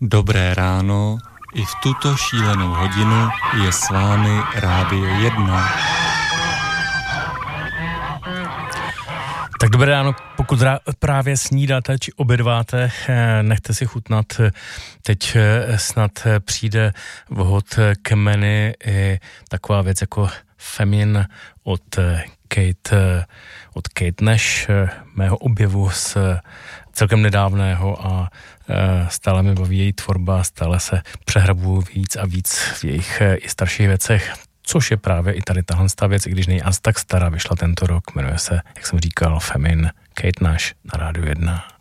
Dobré ráno, i v tuto šílenou hodinu je s vámi Rádio 1. Tak dobré ráno, pokud právě snídáte či obědváte, nechte si chutnat. Teď snad přijde vhod k menu i taková věc jako Femin od Kate Nash, mého objevu z celkem nedávného a stále mi baví její tvorba, stále se přehrabuju víc a víc v jejich i starších věcech, což je právě i tady tahle věc, i když není až tak stará, vyšla tento rok, jmenuje se, jak jsem říkal, Femin, Kate Nash na Rádiu 1.